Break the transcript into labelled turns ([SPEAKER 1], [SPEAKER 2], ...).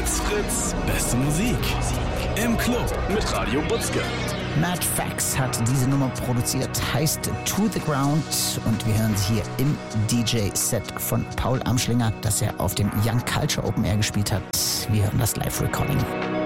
[SPEAKER 1] Fritz, Fritz, beste Musik. Im Club mit Radio Butzke.
[SPEAKER 2] Mad Fax hat diese Nummer produziert, heißt To The Ground und wir hören sie hier im DJ-Set von Paul Amschlinger, das er auf dem Young Culture Open Air gespielt hat. Wir hören das Live-Recording.